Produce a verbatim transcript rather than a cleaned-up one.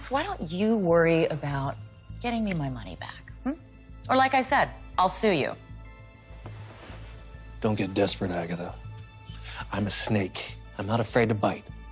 Max, why don't you worry about getting me my money back? Hmm? Or like I said, I'll sue you. Don't get desperate, Agatha. I'm a snake. I'm not afraid to bite.